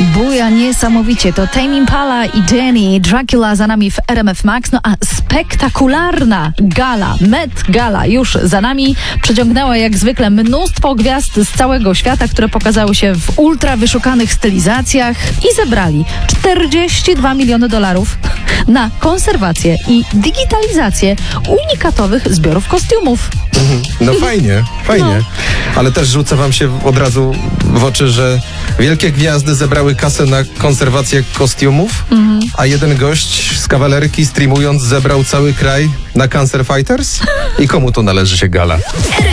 Buja niesamowicie. To Tame Impala i Jenny, Dracula za nami w RMF Max. No a spektakularna gala, Met Gala już za nami. Przeciągnęła jak zwykle mnóstwo gwiazd z całego świata, które pokazały się w ultra wyszukanych stylizacjach i zebrali $42 miliony na konserwację i digitalizację unikatowych zbiorów kostiumów. No fajnie. Ale też rzuca wam się od razu w oczy, że wielkie gwiazdy zebrały kasę na konserwację kostiumów, a jeden gość z kawalerki streamując zebrał cały kraj na Cancer Fighters? I komu to należy się gala?